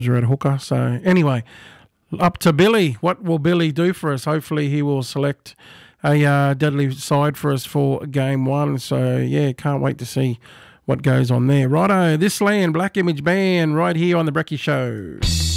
at hooker. So anyway, up to Billy. What will Billy do for us? Hopefully he will select a deadly side for us for game one. So yeah, can't wait to see what goes on there. Righto, This Land, Black Image Band, right here on the Brekkie Show.